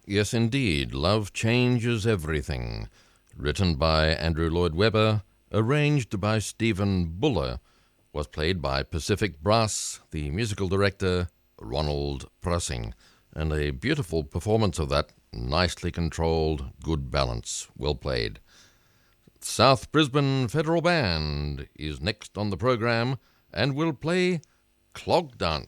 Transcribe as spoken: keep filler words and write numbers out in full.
Yes, indeed, Love Changes Everything, written by Andrew Lloyd Webber, arranged by Stephen Buller, was played by Pacific Brass, the musical director Ronald Pressing, and a beautiful performance of that, nicely controlled, good balance, well played. South Brisbane Federal Band is next on the program and will play Clog Dance.